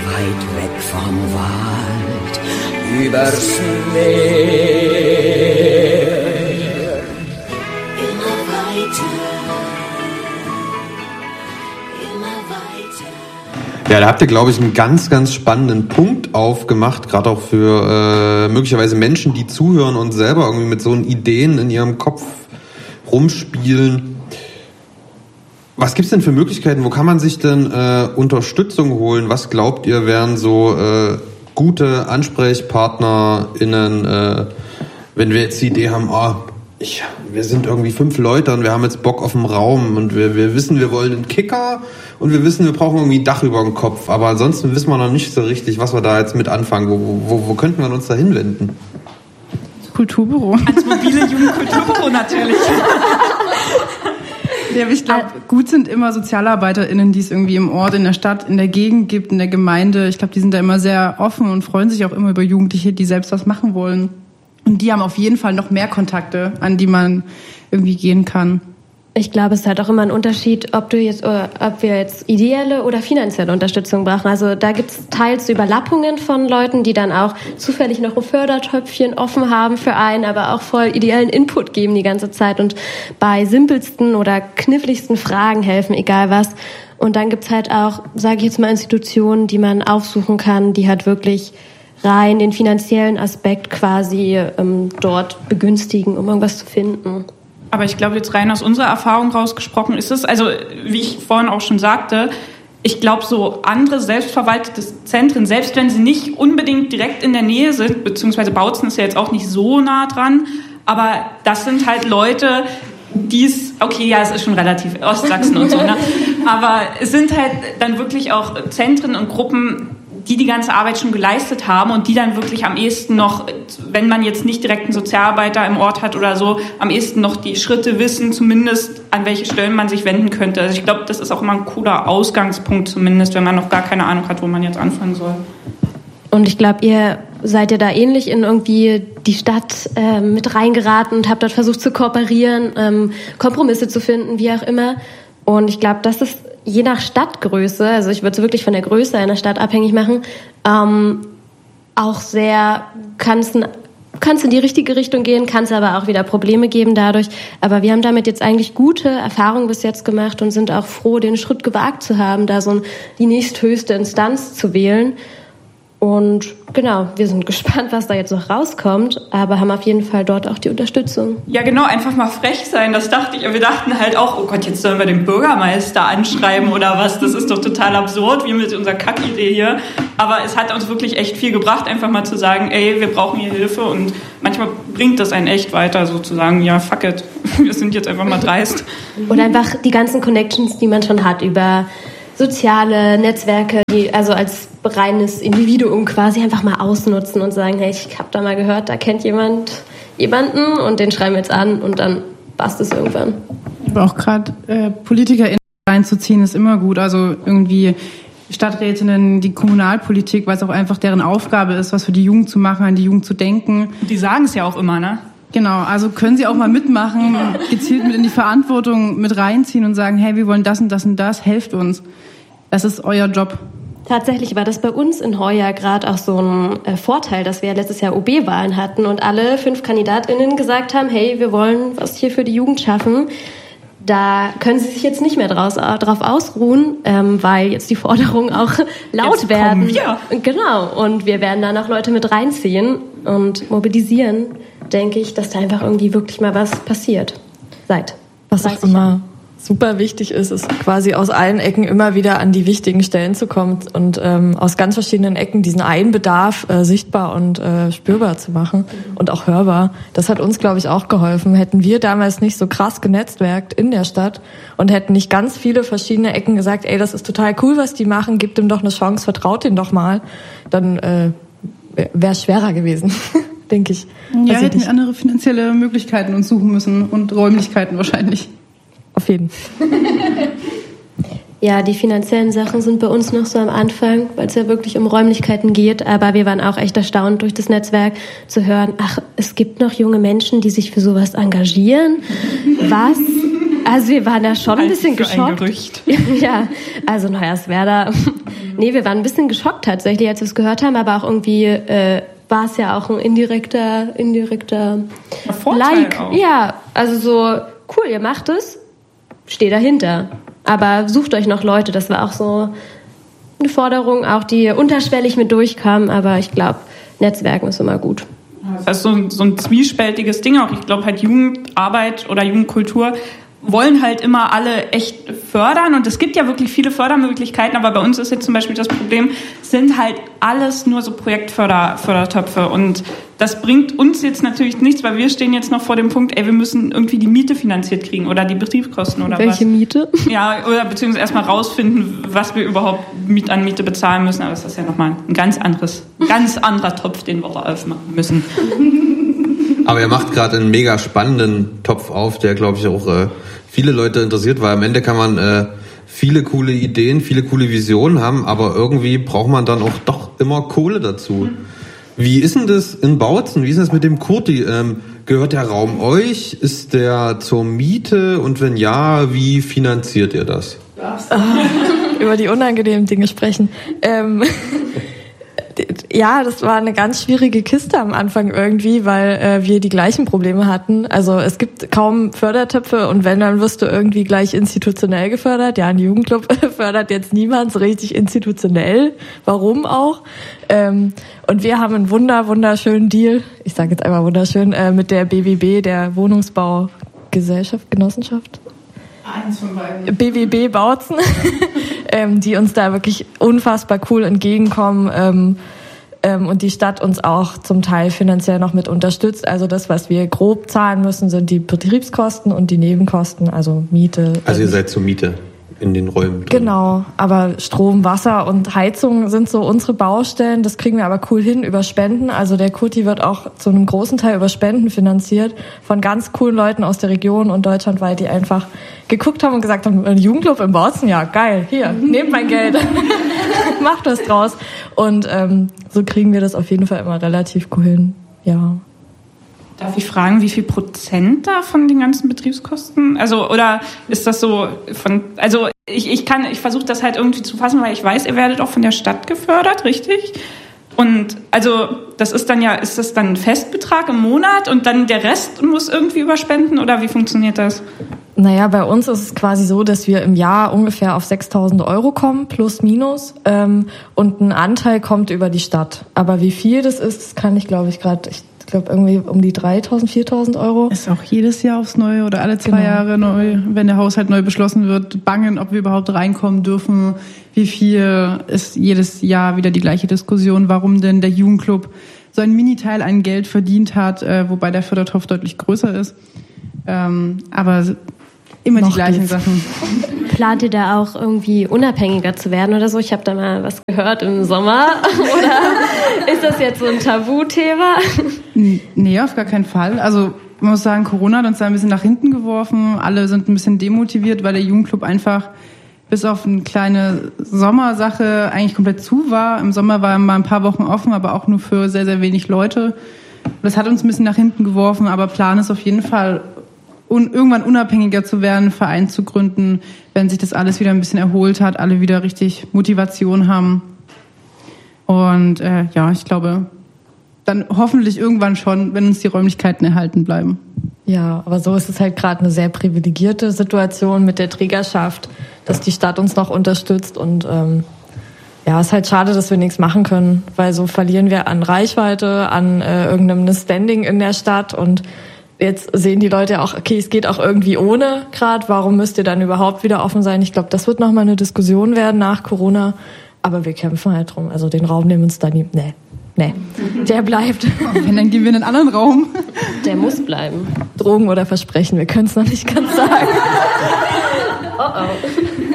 weit weg vom Wald, übers Meer, immer weiter. Ja, da habt ihr, glaube ich, einen ganz, ganz spannenden Punkt aufgemacht, gerade auch für möglicherweise Menschen, die zuhören und selber irgendwie mit so Ideen in ihrem Kopf rumspielen. Was gibt's denn für Möglichkeiten? Wo kann man sich denn Unterstützung holen? Was glaubt ihr, wären so gute AnsprechpartnerInnen, wenn wir jetzt die Idee haben, wir sind irgendwie 5 Leute und wir haben jetzt Bock auf einen Raum und wir wissen, wir wollen einen Kicker und wir wissen, wir brauchen irgendwie ein Dach über dem Kopf. Aber ansonsten wissen wir noch nicht so richtig, was wir da jetzt mit anfangen. Wo könnten wir uns da hinwenden? Kulturbüro. Ans mobile Jugendkulturbüro natürlich. Ja, ich glaube, gut sind immer SozialarbeiterInnen, die es irgendwie im Ort, in der Stadt, in der Gegend gibt, in der Gemeinde. Ich glaube, die sind da immer sehr offen und freuen sich auch immer über Jugendliche, die selbst was machen wollen. Und die haben auf jeden Fall noch mehr Kontakte, an die man irgendwie gehen kann. Ich glaube, es ist halt auch immer ein Unterschied, ob wir jetzt ideelle oder finanzielle Unterstützung brauchen. Also da gibt es teils Überlappungen von Leuten, die dann auch zufällig noch ein Fördertöpfchen offen haben für einen, aber auch voll ideellen Input geben die ganze Zeit und bei simpelsten oder kniffligsten Fragen helfen, egal was. Und dann gibt's halt auch, sage ich jetzt mal, Institutionen, die man aufsuchen kann, die halt wirklich rein den finanziellen Aspekt quasi dort begünstigen, um irgendwas zu finden. Aber ich glaube, jetzt rein aus unserer Erfahrung rausgesprochen ist es, also wie ich vorhin auch schon sagte, ich glaube, so andere selbstverwaltete Zentren, selbst wenn sie nicht unbedingt direkt in der Nähe sind, beziehungsweise Bautzen ist ja jetzt auch nicht so nah dran, aber das sind halt Leute, es ist schon relativ Ostsachsen und so, ne? Aber es sind halt dann wirklich auch Zentren und Gruppen, die ganze Arbeit schon geleistet haben und die dann wirklich am ehesten noch, wenn man jetzt nicht direkt einen Sozialarbeiter im Ort hat oder so, am ehesten noch die Schritte wissen, zumindest an welche Stellen man sich wenden könnte. Also ich glaube, das ist auch immer ein cooler Ausgangspunkt zumindest, wenn man noch gar keine Ahnung hat, wo man jetzt anfangen soll. Und ich glaube, ihr seid ja da ähnlich in irgendwie die Stadt mit reingeraten und habt dort versucht zu kooperieren, Kompromisse zu finden, wie auch immer. Und ich glaube, das ist je nach Stadtgröße, also ich würde es wirklich von der Größe einer Stadt abhängig machen, auch sehr, kannst in die richtige Richtung gehen, kann es aber auch wieder Probleme geben dadurch. Aber wir haben damit jetzt eigentlich gute Erfahrungen bis jetzt gemacht und sind auch froh, den Schritt gewagt zu haben, da die nächsthöchste Instanz zu wählen. Und genau, wir sind gespannt, was da jetzt noch rauskommt, aber haben auf jeden Fall dort auch die Unterstützung. Ja genau, einfach mal frech sein, das dachte ich. Wir dachten halt auch, oh Gott, jetzt sollen wir den Bürgermeister anschreiben oder was, das ist doch total absurd, wie mit unserer Kackidee hier. Aber es hat uns wirklich echt viel gebracht, einfach mal zu sagen, ey, wir brauchen hier Hilfe und manchmal bringt das einen echt weiter, sozusagen, ja, fuck it, wir sind jetzt einfach mal dreist. Oder einfach die ganzen Connections, die man schon hat über soziale Netzwerke, die also als reines Individuum quasi einfach mal ausnutzen und sagen, hey, ich habe da mal gehört, da kennt jemanden und den schreiben wir jetzt an und dann passt es irgendwann. Aber auch gerade PolitikerInnen reinzuziehen ist immer gut, also irgendwie Stadträtinnen, die Kommunalpolitik, weil es auch einfach deren Aufgabe ist, was für die Jugend zu machen, an die Jugend zu denken. Die sagen es ja auch immer, ne? Genau, also können Sie auch mal mitmachen, gezielt mit in die Verantwortung mit reinziehen und sagen, hey, wir wollen das und das und das, helft uns. Das ist euer Job. Tatsächlich war das bei uns in Heuer gerade auch so ein Vorteil, dass wir letztes Jahr OB-Wahlen hatten und alle 5 KandidatInnen gesagt haben, hey, wir wollen was hier für die Jugend schaffen. Da können sie sich jetzt nicht mehr drauf ausruhen, weil jetzt die Forderungen auch laut jetzt werden. Genau, und wir werden dann auch Leute mit reinziehen und mobilisieren, denke ich, dass da einfach irgendwie wirklich mal was passiert. Was auch immer super wichtig ist quasi aus allen Ecken immer wieder an die wichtigen Stellen zu kommen und aus ganz verschiedenen Ecken diesen einen Bedarf sichtbar und spürbar zu machen und auch hörbar. Das hat uns, glaube ich, auch geholfen. Hätten wir damals nicht so krass genetzwerkt in der Stadt und hätten nicht ganz viele verschiedene Ecken gesagt, ey, das ist total cool, was die machen, gebt dem doch eine Chance, vertraut denen doch mal, dann wäre es schwerer gewesen. Denke ich. Ja, hätten wir andere finanzielle Möglichkeiten uns suchen müssen und Räumlichkeiten wahrscheinlich. Auf jeden. Ja, die finanziellen Sachen sind bei uns noch so am Anfang, weil es ja wirklich um Räumlichkeiten geht. Aber wir waren auch echt erstaunt, durch das Netzwerk zu hören, ach, es gibt noch junge Menschen, die sich für sowas engagieren. Was? Also wir waren da schon ein bisschen geschockt. Ein Gerücht. Ja, also Hoyerswerda. Nee, wir waren ein bisschen geschockt tatsächlich, als wir es gehört haben. Aber auch irgendwie war es ja auch ein indirekter Vorteil Like. auch. Ja, also so, cool, ihr macht es, steh dahinter. Aber sucht euch noch Leute, das war auch so eine Forderung, auch die unterschwellig mit durchkam, aber ich glaube, Netzwerken ist immer gut. Das ist so ein zwiespältiges Ding auch. Ich glaube halt Jugendarbeit oder Jugendkultur wollen halt immer alle echt fördern und es gibt ja wirklich viele Fördermöglichkeiten, aber bei uns ist jetzt zum Beispiel das Problem, sind halt alles nur so Projektfördertöpfe und das bringt uns jetzt natürlich nichts, weil wir stehen jetzt noch vor dem Punkt, wir müssen irgendwie die Miete finanziert kriegen oder die Betriebskosten oder was. Welche Miete? Ja, oder beziehungsweise erstmal rausfinden, was wir überhaupt an Miete bezahlen müssen, aber das ist ja nochmal ein ganz anderer Topf, den wir da aufmachen müssen. Aber ihr macht gerade einen mega spannenden Topf auf, der, glaube ich, auch viele Leute interessiert, weil am Ende kann man viele coole Ideen, viele coole Visionen haben, aber irgendwie braucht man dann auch doch immer Kohle dazu. Wie ist denn das in Bautzen? Wie ist das mit dem Kurti? Gehört der Raum euch? Ist der zur Miete? Und wenn ja, wie finanziert ihr das? Über die unangenehmen Dinge sprechen. Ja, das war eine ganz schwierige Kiste am Anfang irgendwie, weil wir die gleichen Probleme hatten. Also es gibt kaum Fördertöpfe und wenn, dann wirst du irgendwie gleich institutionell gefördert. Ja, ein Jugendclub fördert jetzt niemand so richtig institutionell. Warum auch? Und wir haben einen wunderschönen Deal, ich sage jetzt einmal wunderschön, mit der BWB, der Wohnungsbaugesellschaft, Genossenschaft. Eins von beiden. BWB Bautzen, die uns da wirklich unfassbar cool entgegenkommen und die Stadt uns auch zum Teil finanziell noch mit unterstützt. Also das, was wir grob zahlen müssen, sind die Betriebskosten und die Nebenkosten, also Miete. Also ihr seid zur Miete in den Räumen drin. Genau, aber Strom, Wasser und Heizung sind so unsere Baustellen. Das kriegen wir aber cool hin über Spenden. Also der Kurti wird auch zu einem großen Teil über Spenden finanziert von ganz coolen Leuten aus der Region und deutschlandweit, die einfach geguckt haben und gesagt haben, ein Jugendclub im Bautzen, ja geil, hier, nehmt mein Geld, macht was draus. Und so kriegen wir das auf jeden Fall immer relativ cool hin, ja. Darf ich fragen, wie viel Prozent da von den ganzen Betriebskosten? Also, oder ist das so ich versuche das halt irgendwie zu fassen, weil ich weiß, ihr werdet auch von der Stadt gefördert, richtig? Und also, ist das dann ein Festbetrag im Monat und dann der Rest muss irgendwie überspenden oder wie funktioniert das? Naja, bei uns ist es quasi so, dass wir im Jahr ungefähr auf 6.000 Euro kommen, plus minus, und ein Anteil kommt über die Stadt. Aber wie viel das ist, das kann ich glaube irgendwie um die 3.000, 4.000 Euro. Ist auch jedes Jahr aufs Neue oder alle 2 Jahre neu, wenn der Haushalt neu beschlossen wird, bangen, ob wir überhaupt reinkommen dürfen. Wie viel ist jedes Jahr wieder die gleiche Diskussion, warum denn der Jugendclub so einen Miniteil an Geld verdient hat, wobei der Fördertopf deutlich größer ist. Aber immer noch die gleichen Sachen. Plant ihr da auch irgendwie unabhängiger zu werden oder so? Ich habe da mal was gehört im Sommer. Oder ist das jetzt so ein Tabuthema? Nee, auf gar keinen Fall. Also man muss sagen, Corona hat uns da ein bisschen nach hinten geworfen. Alle sind ein bisschen demotiviert, weil der Jugendclub einfach bis auf eine kleine Sommersache eigentlich komplett zu war. Im Sommer war er mal ein paar Wochen offen, aber auch nur für sehr, sehr wenig Leute. Das hat uns ein bisschen nach hinten geworfen, aber Plan ist auf jeden Fall, irgendwann unabhängiger zu werden, einen Verein zu gründen, wenn sich das alles wieder ein bisschen erholt hat, alle wieder richtig Motivation haben. Und ich glaube, dann hoffentlich irgendwann schon, wenn uns die Räumlichkeiten erhalten bleiben. Ja, aber so ist es halt gerade eine sehr privilegierte Situation mit der Trägerschaft, dass die Stadt uns noch unterstützt und ist halt schade, dass wir nichts machen können, weil so verlieren wir an Reichweite, an irgendeinem Standing in der Stadt und jetzt sehen die Leute auch, okay, es geht auch irgendwie ohne gerade, warum müsst ihr dann überhaupt wieder offen sein? Ich glaube, das wird nochmal eine Diskussion werden nach Corona, aber wir kämpfen halt drum, also den Raum nehmen uns da nie, nee, der bleibt. Wenn, dann gehen wir in einen anderen Raum. Der muss bleiben. Drogen oder Versprechen, wir können es noch nicht ganz sagen. Oh.